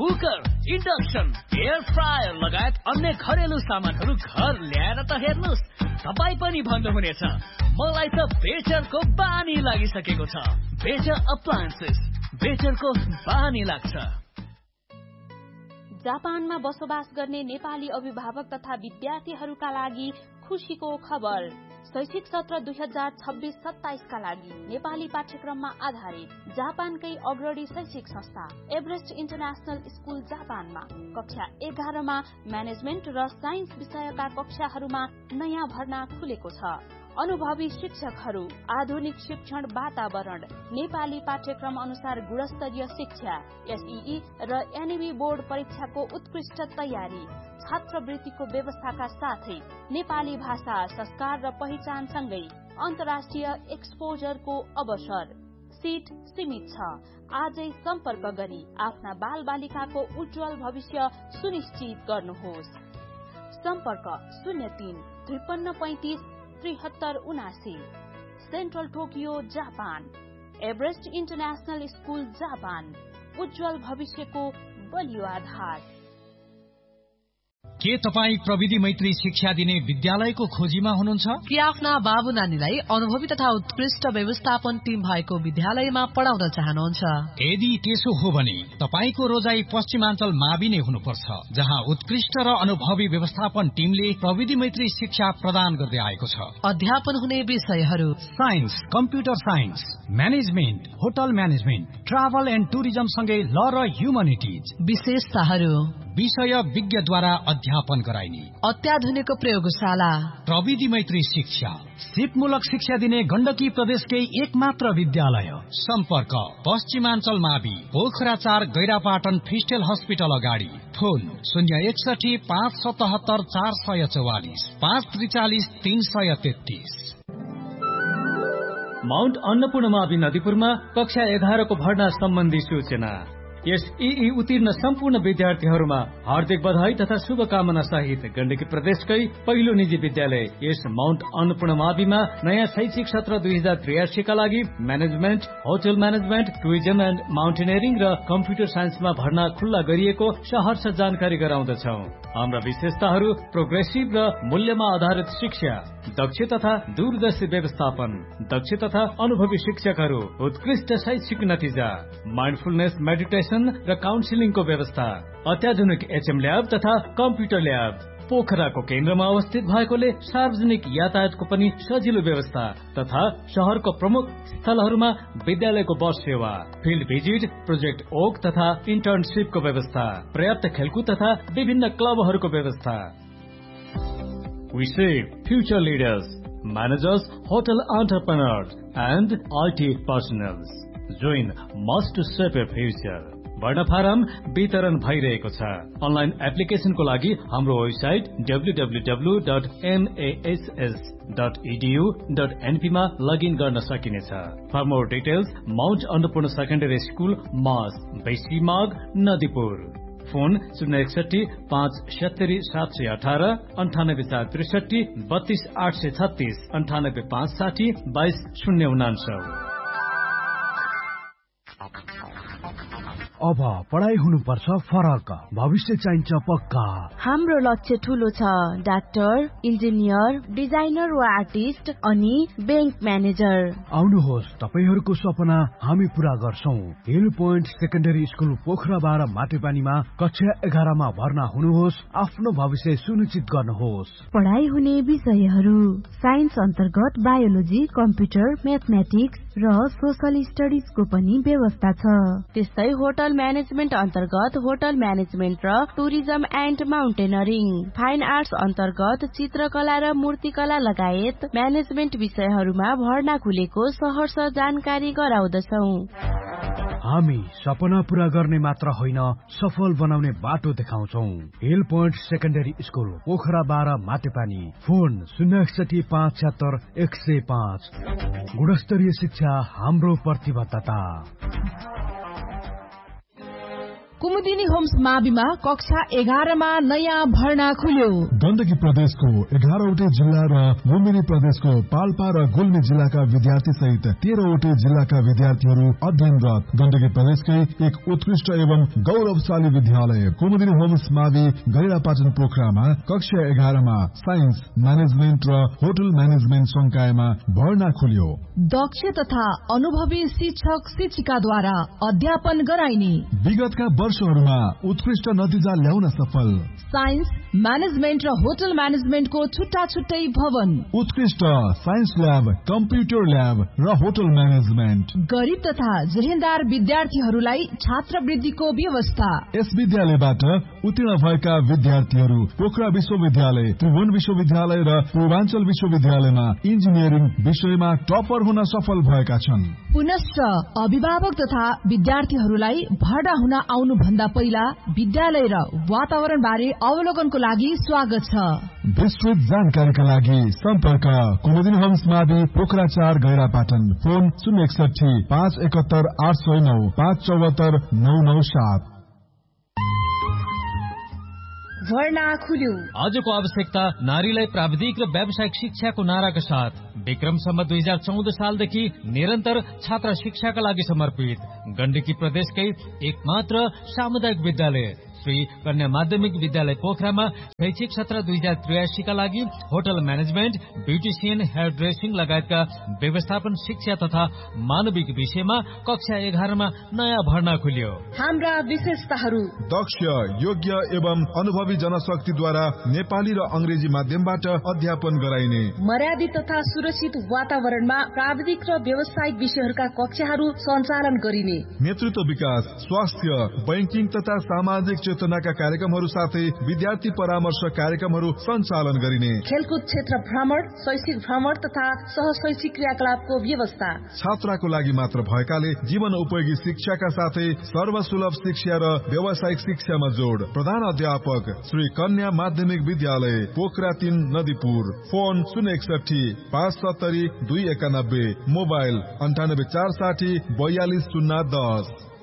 Cooker, induction, air fryer लगायत अन्य घरेलु सामानहरू घर ल्याएर त हेर्नुस्, तपाई पनि भन्नुहुनेछ मलाई त बेटरको बानी लागिसकेको छ। बेटर अप्लायन्सेस, बेटरको बानी लाग्छ। जापानमा बसोबास गर्ने नेपाली अभिभावक तथा विद्यार्थीहरूका लागि खुशीको खबर। शैक्षिक सत्र 2026-27 का लागि नेपाली पाठ्यक्रममा आधारित जापानकै अग्रणी शैक्षिक संस्था एभरेस्ट इन्टरनेशनल स्कूल जापानमा कक्षा 11 मा म्यानेजमेन्ट र साइन्स विषयका कक्षाहरूमा नयाँ भर्ना खुलेको छ। अनुभवी शिक्षकहरू, आधुनिक शिक्षण वातावरण, नेपाली पाठ्यक्रम अनुसार गुणस्तरीय शिक्षा, एसईई र एनईबी बोर्ड परीक्षाको उत्कृष्ट तयारी, छात्रवृत्तिको व्यवस्थाका साथै नेपाली भाषा, संस्कार र पहिचान सँगै अन्तर्राष्ट्रिय एक्सपोजरको अवसर। सीट सीमित छ। आजै सम्पर्क गरी आफ्ना बाल बालिकाको उज्जवल भविष्य सुनिश्चित गर्नुहोस्। सम्पर्क 03 53 35 7379। Central Tokyo Japan. Everest international school Japan, उज्जवल भविष्यको बलियो आधार। के तपाई प्रविधि मैत्री शिक्षा दिने विद्यालयको खोजीमा हुनुहुन्छ? कि आफ्ना बाबु नानीलाई अनुभवी तथा उत्कृष्ट व्यवस्थापन टिम भएको विद्यालयमा पढाउन चाहनुहुन्छ? यदि त्यसो हो भने तपाईको रोजाई पश्चिमाञ्चल मावि नै हुनुपर्छ, जहाँ उत्कृष्ट र अनुभवी व्यवस्थापन टिमले प्रविधि मैत्री शिक्षा प्रदान गर्दै आएको छ। अध्यापन हुने विषयहरू: science, computer science, management, hotel management, travel and tourism सँगै ल र ह्युमनिटिज। विशेषताहरू: विषय विज्ञद्वारा अध्यापन गराइने अत्याधुनिक प्रयोगशाला, प्रविधि मैत्री शिक्षा, सिपमूलक शिक्षा दिने गण्डकी प्रदेशकै एकमात्र विद्यालय। सम्पर्क पश्चिमाञ्चल मावि, पोखरा 4, गैरापाटन फिस्टेल हस्पिटल अगाडि। फोन 061 577 444 543 333। माउन्ट अन्नपूर्ण मावि नदीपुरमा कक्षा 11 को भर्ना सम्बन्धी सूचना। यस ईई उत्तीर्ण सम्पूर्ण विद्यार्थीहरूमा हार्दिक बधाई तथा शुभकामना सहित गण्डकी प्रदेशकै पहिलो निजी विद्यालय यस माउन्ट अन्नपूर्ण माविमा नयाँ शैक्षिक सत्र 2083 का लागि management, hotel management, tourism and mountaineering र कम्प्युटर साइन्समा भर्ना खुल्ला गरिएको सहर्ष जानकारी गराउँदछौ। हाम्रा विशेषताहरू: प्रोग्रेसिभ र मूल्यमा आधारित शिक्षा, दक्ष तथा दूरदर्शी व्यवस्थापन, दक्ष तथा अनुभवी शिक्षकहरू, उत्कृष्ट शैक्षिक नतिजा, माइन्डफुलनेस मेडिटेसन र काउन्सिलिङको व्यवस्था, अत्याधुनिक एचएम ल्याब तथा कम्प्युटर ल्याब। पोखराको केन्द्रमा अवस्थित भएकोले सार्वजनिक यातायातको पनि सजिलो व्यवस्था तथा शहरको प्रमुख स्थलहरूमा विद्यालयको बस सेवा, फिल्ड भिजिट, प्रोजेक्ट ओक तथा इन्टर्नशिपको व्यवस्था, पर्याप्त खेलकुद तथा विभिन्न क्लबहरूको व्यवस्था। We save future leaders, managers, hotel entrepreneurs and IT personnel. Join must to shape your future. भर्ना फारम वितरण भइरहेको छ। अनलाइन एप्लिकेशनको लागि हाम्रो वेबसाइट www.mass.edu.np मा लगइन गर्न सकिनेछ। For more details Mount Annapurna secondary school, मास, बेसी माग, नदीपुर। फोन 061 570 718 98 463 32 836 98 560 22 099। अब पढाइ हुनुपर्छ फरक, भविष्य चाहिन्छ पक्का। हाम्रो लक्ष्य ठूलो छ, डाक्टर, इन्जिनियर, डिजाइनर वा आर्टिस्ट अनि बैंक म्यानेजर। आउनुहोस्, तपाईहरूको सपना हामी पूरा गर्छौं। Hill point secondary school Pokhara 12 माटेपानीमा कक्षा 11 मा भर्ना हुनुहोस्, आफ्नो भविष्य सुनिश्चित गर्नुहोस्। पढाइ हुने विषयहरू: साइन्स अन्तर्गत बायोलोजी, कम्प्युटर, म्याथमेटिक्स र सोशल स्टडिजको पनि व्यवस्था छ। त्यस्तै होटल म्यानेजमेन्ट अन्तर्गत होटल म्यानेजमेन्ट र tourism and mountaineering, fine arts अन्तर्गत चित्रकला र मूर्तिकला लगायत म्यानेजमेन्ट विषयहरूमा भर्ना खुलेको सहर्ष जानकारी गराउँदछौं। हामी सपना पूरा गर्ने मात्र होइन, सफल बनाउने बाटो देखाउँछौं। Hill point secondary school Pokhara 12 माटेपानी। Phone 061 576 105। गुणस्तरीय शिक्षा हाम्रो प्रतिबद्धता। कुमुदिनी होम्स माविमा कक्षा 11 मा नयाँ भर्ना खुल्यो। गण्डकी प्रदेशको 11वटै जिल्ला र लुम्बिनी प्रदेशको पाल्पा र गुल्मी जिल्लाका विद्यार्थी सहित 13वटै जिल्लाका विद्यार्थीहरू अध्ययनरत गण्डकी प्रदेशकै एक उत्कृष्ट एवं गौरवशाली विद्यालय कुमुदिनी होम्स मावि गैरापाटन पोखरामा कक्षा 11 मा साइन्स म्यानेजमेन्ट र होटल म्यानेजमेन्ट संकायमा भर्ना खुल्यो। दक्ष तथा अनुभवी शिक्षक शिक्षिकाद्वारा अध्यापन गराइने, विगतका वर्षहरूमा उत्कृष्ट नतिजा ल्याउन सफल साइन्स म्यानेजमेन्ट र होटल म्यानेजमेन्टको छुट्टा छुट्टै भवन, उत्कृष्ट साइन्स ल्याब, कम्प्युटर ल्याब र होटल म्यानेजमेन्ट, गरिब तथा जेहेन्दार विद्यार्थीहरूलाई छात्रवृत्तिको व्यवस्था। यस विद्यालयबाट उत्तीर्ण भएका विद्यार्थीहरू पोखरा विश्वविद्यालय, त्रिभुवन विश्वविद्यालय र पूर्वाञ्चल विश्वविद्यालयमा इन्जिनियरिङ विषयमा टपर हुन सफल भएका छन्। पुनश्च अभिभावक तथा विद्यार्थीहरूलाई भर्ना हुन आउनु भन्दा पहिला विद्यालय र वातावरण बारे अवलोकनको लागि स्वागत छ। विस्तृत जानकारीका लागि सम्पर्क कुमुदिनी होम्स मावि पोखरा 4 गैरापाटन, फोन 061 571 809 574 997। भर्ना खुल्यो। आजको आवश्यकता नारीलाई प्राविधिक र व्यावसायिक शिक्षाको नाराका साथ विक्रमसम्म 2014 सालदेखि निरन्तर छात्र शिक्षाका लागि समर्पित गण्डकी प्रदेशकै एकमात्र सामुदायिक विद्यालय श्री कन्या माध्यमिक विद्यालय पोखरामा शैक्षिक सत्र 2083 का लागि hotel management, beautician, hair dressing लगायतका व्यवस्थापन शिक्षा तथा मानविक विषयमा कक्षा 11 मा नयाँ भर्ना खुल्यो। हाम्रा विशेषताहरू: दक्ष, योग्य एवं अनुभवी जनशक्तिद्वारा नेपाली र अंग्रेजी माध्यमबाट अध्यापन गराइने, मर्यादित तथा सुरक्षित वातावरणमा प्राविधिक र व्यावसायिक विषयहरूका कक्षाहरू सञ्चालन गरिने, नेतृत्व विकास, स्वास्थ्य, बैंकिङ तथा सामाजिक चेतनाका कार्यक्रमहरू साथै विद्यार्थी परामर्श कार्यक्रमहरू सञ्चालन गरिने, खेलकुद क्षेत्र भ्रमण, शैक्षिक भ्रमण तथा सहशैक्षिक क्रियाकलापको व्यवस्था। छात्राको लागि मात्र भएकाले जीवन उपयोगी शिक्षाका साथै सर्वसुलभ शिक्षा र व्यावसायिक शिक्षामा जोड। प्रधान अध्यापक श्री कन्या माध्यमिक विद्यालय पोखरा 3 नदीपुर, फोन 061 570 291, मोबाइल 98 460 42 010।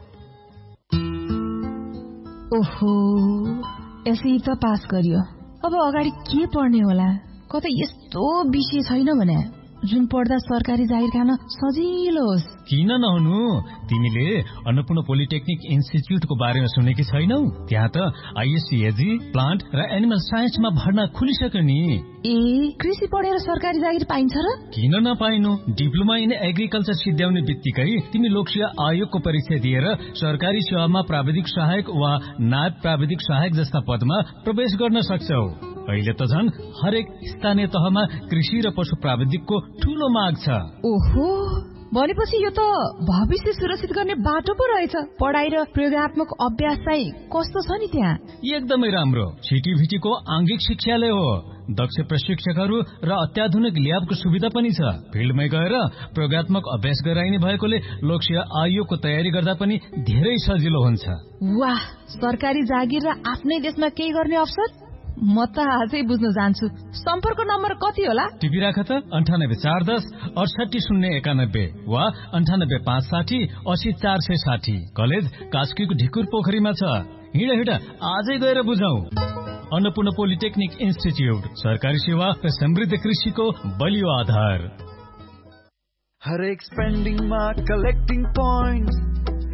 ओहो, एसई त पास गरियो, अब अगाडि के पढ्ने होला? कतै यस्तो विषय छैन भने जुन पढ्दा सरकारी जागिर खान सजिलो होस्? किन नहुनु, तिमीले अन्नपूर्ण पोलिटेक्निक इन्स्टिच्युटको बारेमा सुनेकी छैनौ? त्यहाँ त आइएससीएजी, प्लान्ट र एनिमल साइन्समा भर्ना खुलिसक्यो नि। ए, कृषि पढेर सरकारी जागिर पाइन्छ र? किन नपाइनु? डिप्लोमा इन एग्रिकल्चर सिद्ध्याउने बित्तिकै तिमी लोकसेवा आयोगको परीक्षा दिएर सरकारी सेवामा प्राविधिक सहायक वा नायब प्राविधिक सहायक जस्ता पदमा प्रवेश गर्न सक्छौ। अहिले त झन् हरेक स्थानीय तहमा कृषि र पशु प्राविधिकको ठूलो माग छ। ओहो, भनेपछि यो त भविष्य सुरक्षित गर्ने बाटो पो रहेछ। पढाइ र प्रयोगात्मक अभ्यास चाहिँ कस्तो छ नि त्यहाँ? एकदमै राम्रो। छिटीभिटीको आंगिक शिक्षालय हो। दक्ष प्रशिक्षकहरू र अत्याधुनिक ल्याबको सुविधा पनि छ। फिल्डमै गएर प्रयोगात्मक अभ्यास गराइने भएकोले लोकसेवा आयोगको तयारी गर्दा पनि धेरै सजिलो हुन्छ। वाह, सरकारी जागिर र आफ्नै देशमा केही गर्ने अवसर? म त आजै बुझ्न जान्छु। सम्पर्क नम्बर कति होला? टिपिराख त 98 410 68 091 वा 98 560 80 460। कलेज कास्कीको ढिकुर पोखरीमा छ। हिँड आजै गएर बुझौं। अन्नपूर्ण पोलिटेक्निक इन्स्टिच्युट, सरकारी सेवा र समृद्ध कृषिको बलियो आधार। हरेक स्पेन्डिङमा कलेक्टिङ पोइन्ट